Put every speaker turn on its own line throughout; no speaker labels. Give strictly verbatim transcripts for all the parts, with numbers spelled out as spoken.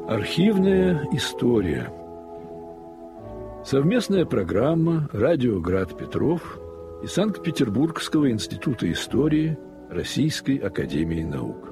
Архивная история. Совместная программа «Радио Град Петров» и Санкт-Петербургского института истории Российской академии наук.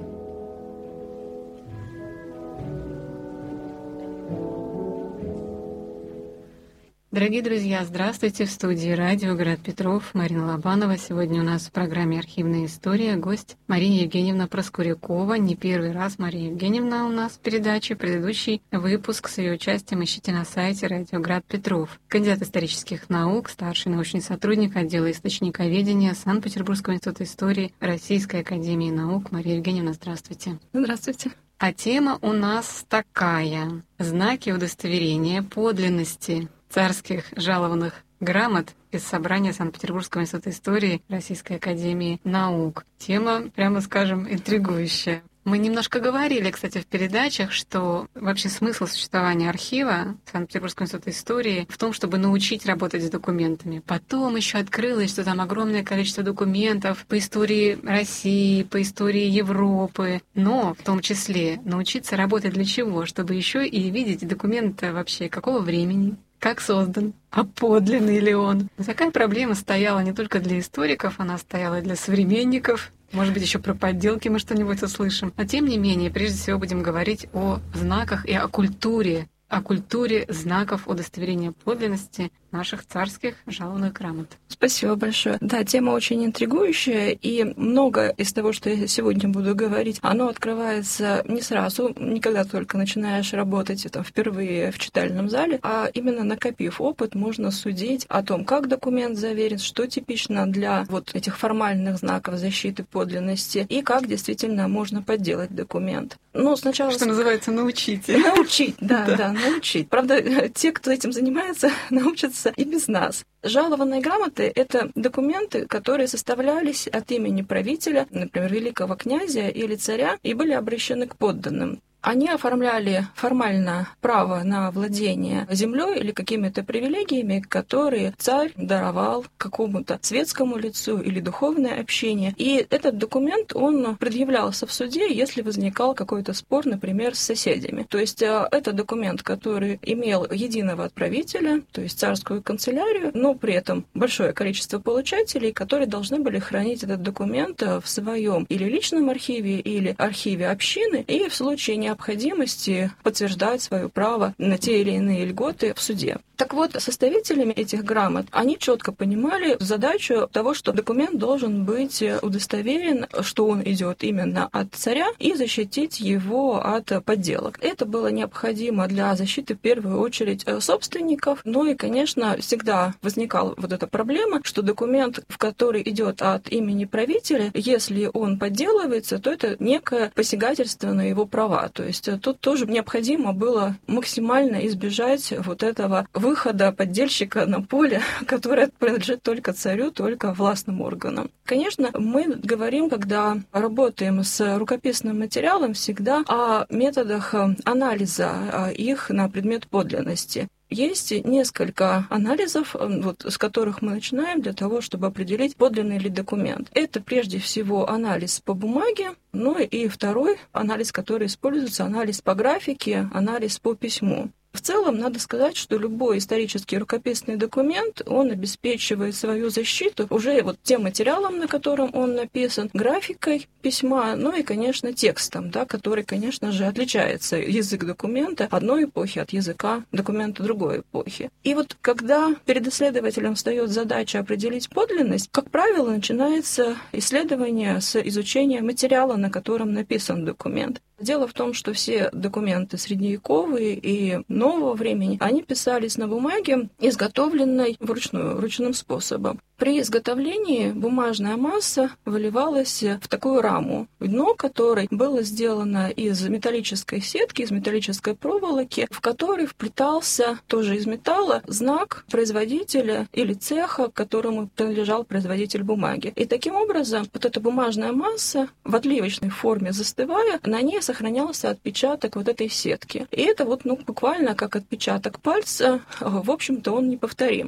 Дорогие друзья, здравствуйте! В студии радио «Град Петров» Марина Лобанова. Сегодня у нас в программе «Архивная история» гость Мария Евгеньевна Проскурякова. Не первый раз Мария Евгеньевна у нас в передаче. Предыдущий выпуск с ее участием ищите на сайте радио «Град Петров». Кандидат исторических наук, старший научный сотрудник отдела источниковедения Санкт-Петербургского института истории Российской академии наук. Мария Евгеньевна, здравствуйте!
Здравствуйте!
А тема у нас такая: знаки удостоверения подлинности царских жалованных грамот из собрания Санкт-Петербургского института истории Российской академии наук. Тема, прямо скажем, интригующая. Мы немножко говорили, кстати, в передачах, что вообще смысл существования архива Санкт-Петербургского института истории в том, чтобы научить работать с документами. Потом еще открылось, что там огромное количество документов по истории России, по истории Европы, но в том числе научиться работать для чего? Чтобы еще и видеть документы вообще какого времени, как создан, а подлинный ли он. Такая проблема стояла не только для историков, она стояла и для современников. Может быть, еще про подделки мы что-нибудь услышим. Но тем не менее, прежде всего будем говорить о знаках и о культуре, о культуре знаков удостоверения подлинности наших царских жалованных грамот.
Спасибо большое. Да, тема очень интригующая, и много из того, что я сегодня буду говорить, оно открывается не сразу, не когда только начинаешь работать там, впервые в читальном зале, а именно накопив опыт, можно судить о том, как документ заверен, что типично для вот этих формальных знаков защиты подлинности, и как действительно можно подделать документ. Ну, сначала...
Что называется, научите.
Научить, да, да, научить. Правда, те, кто этим занимается, научатся и без нас. Жалованные грамоты — это документы, которые составлялись от имени правителя, например, великого князя или царя, и были обращены к подданным. Они оформляли формально право на владение землей или какими-то привилегиями, которые царь даровал какому-то светскому лицу или духовное общение. И этот документ, он предъявлялся в суде, если возникал какой-то спор, например, с соседями. То есть это документ, который имел единого отправителя, то есть царскую канцелярию, но при этом большое количество получателей, которые должны были хранить этот документ в своем или личном архиве, или архиве общины, и в случае необходимости необходимости подтверждать свое право на те или иные льготы в суде. Так вот, составителями этих грамот они четко понимали задачу того, что документ должен быть удостоверен, что он идет именно от царя, и защитить его от подделок. Это было необходимо для защиты в первую очередь собственников, ну и, конечно, всегда возникала вот эта проблема, что документ, в который идет от имени правителя, если он подделывается, то это некое посягательство на его права. То есть тут тоже необходимо было максимально избежать вот этого выхода поддельщика на поле, которое принадлежит только царю, только властным органам. Конечно, мы говорим, когда работаем с рукописным материалом, всегда о методах анализа их на предмет подлинности. Есть несколько анализов, вот, с которых мы начинаем для того, чтобы определить, подлинный ли документ. Это прежде всего анализ по бумаге, ну и второй анализ, который используется, анализ по графике, анализ по письму. В целом, надо сказать, что любой исторический рукописный документ, он обеспечивает свою защиту уже вот тем материалом, на котором он написан, графикой письма, ну и, конечно, текстом, да, который, конечно же, отличается язык документа одной эпохи от языка документа другой эпохи. И вот когда перед исследователем встает задача определить подлинность, как правило, начинается исследование с изучения материала, на котором написан документ. Дело в том, что все документы средневековые и нового времени, они писались на бумаге, изготовленной вручную, ручным способом. При изготовлении бумажная масса выливалась в такую раму, дно которой было сделано из металлической сетки, из металлической проволоки, в который вплетался тоже из металла знак производителя или цеха, которому принадлежал производитель бумаги. И таким образом вот эта бумажная масса в отливочной форме застывая, на ней сохранялся отпечаток вот этой сетки. И это вот ну, буквально как отпечаток пальца, в общем-то он неповторим.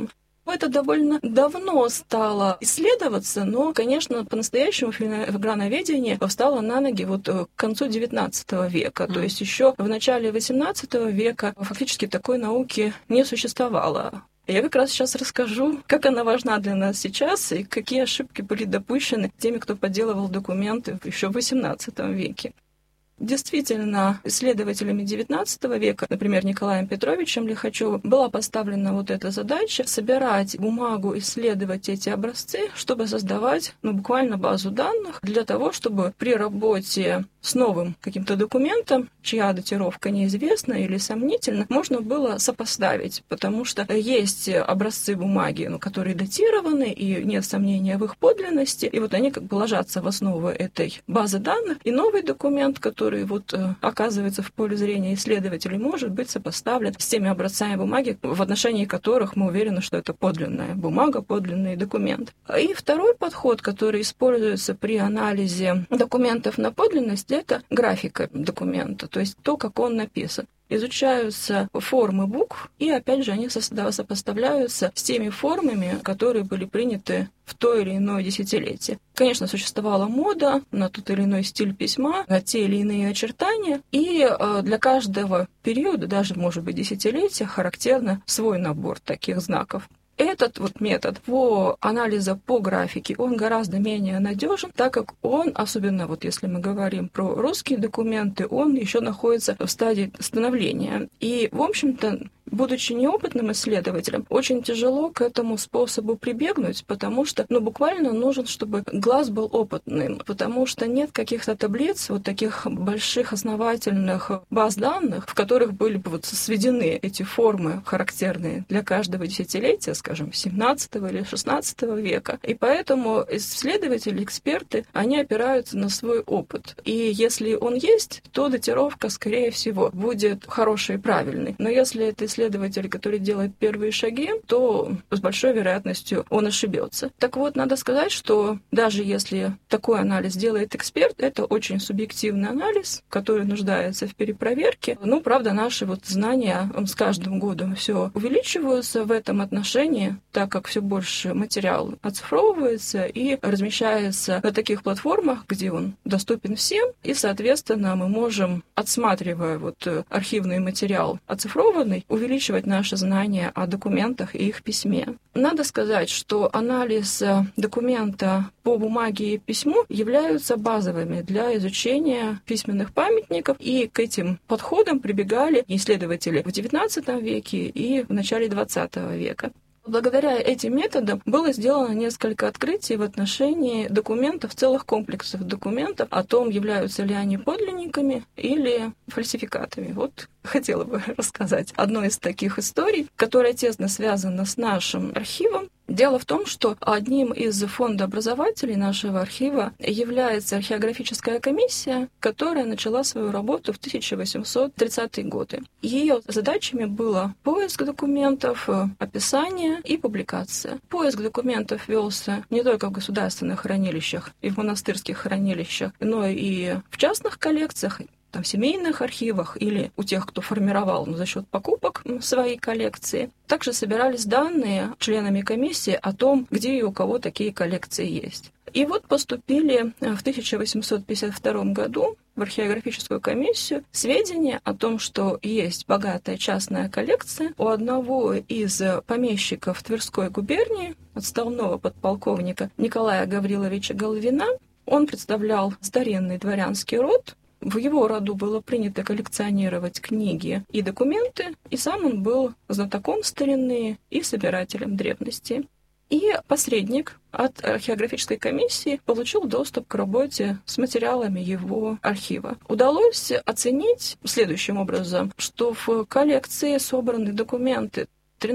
Это довольно давно стало исследоваться, но, конечно, по-настоящему филиграноведение встало на ноги вот к концу девятнадцатого века. Mm. То есть еще в начале восемнадцатого века фактически такой науки не существовало. Я как раз сейчас расскажу, как она важна для нас сейчас и какие ошибки были допущены теми, кто подделывал документы еще в восемнадцатом веке. Действительно, исследователями девятнадцатого века, например, Николаем Петровичем Лихачевым, была поставлена вот эта задача собирать бумагу, исследовать эти образцы, чтобы создавать ну, буквально базу данных для того, чтобы при работе с новым каким-то документом, чья датировка неизвестна или сомнительна, можно было сопоставить, потому что есть образцы бумаги, ну, которые датированы, и нет сомнения в их подлинности, и вот они как бы ложатся в основу этой базы данных, и новый документ, который который вот оказывается в поле зрения исследователей, может быть сопоставлен с теми образцами бумаги, в отношении которых мы уверены, что это подлинная бумага, подлинный документ. И второй подход, который используется при анализе документов на подлинность, это графика документа, то есть то, как он написан. Изучаются формы букв, и опять же они сопоставляются с теми формами, которые были приняты в то или иное десятилетие. Конечно, существовала мода на тот или иной стиль письма, на те или иные очертания, и для каждого периода, даже, может быть, десятилетия, характерно свой набор таких знаков. Этот вот метод по анализу по графике, он гораздо менее надежен, так как он, особенно вот если мы говорим про русские документы, он еще находится в стадии становления. И, в общем-то, будучи неопытным исследователем, очень тяжело к этому способу прибегнуть, потому что, ну, буквально нужен, чтобы глаз был опытным, потому что нет каких-то таблиц, вот таких больших основательных баз данных, в которых были бы вот сведены эти формы, характерные для каждого десятилетия, скажем, семнадцатого или шестнадцатого века. И поэтому исследователи, эксперты, они опираются на свой опыт. И если он есть, то датировка, скорее всего, будет хорошей и правильной. Но если это исследователь, который делает первые шаги, то с большой вероятностью он ошибется. Так вот, надо сказать, что даже если такой анализ делает эксперт, это очень субъективный анализ, который нуждается в перепроверке. Ну, правда, наши вот знания с каждым годом все увеличиваются в этом отношении, так как все больше материал оцифровывается и размещается на таких платформах, где он доступен всем, и, соответственно, мы можем, отсматривая вот архивный материал оцифрованный, увеличивать увеличивать наши знания о документах и их письме. Надо сказать, что анализ документа по бумаге и письму являются базовыми для изучения письменных памятников, и к этим подходам прибегали исследователи в девятнадцатом веке и в начале двадцатого века. Благодаря этим методам было сделано несколько открытий в отношении документов, целых комплексов документов, о том, являются ли они подлинниками или фальсификатами. Вот хотела бы рассказать одну из таких историй, которая тесно связана с нашим архивом. Дело в том, что одним из фондообразователей нашего архива является археографическая комиссия, которая начала свою работу в тысяча восемьсот тридцатые годы. Ее задачами было поиск документов, описание и публикация. Поиск документов велся не только в государственных хранилищах и в монастырских хранилищах, но и в частных коллекциях, там, в семейных архивах или у тех, кто формировал ну, за счет покупок свои коллекции. Также собирались данные членами комиссии о том, где и у кого такие коллекции есть. И вот поступили в тысяча восемьсот пятьдесят втором году в археографическую комиссию сведения о том, что есть богатая частная коллекция у одного из помещиков Тверской губернии, отставного подполковника Николая Гавриловича Головина. Он представлял старинный дворянский род. В его роду было принято коллекционировать книги и документы, и сам он был знатоком старины и собирателем древности. И посредник от археографической комиссии получил доступ к работе с материалами его архива. Удалось оценить следующим образом, что в коллекции собраны документы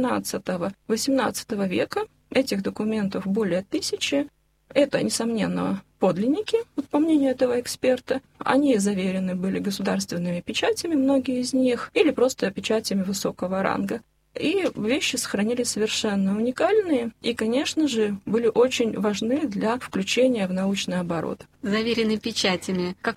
тринадцатого-восемнадцатого века, этих документов более тысячи. Это, несомненно, подлинники, вот по мнению этого эксперта. Они заверены были государственными печатями, многие из них, или просто печатями высокого ранга. И вещи сохранились совершенно уникальные и, конечно же, были очень важны для включения в научный оборот.
Заверены печатями. Как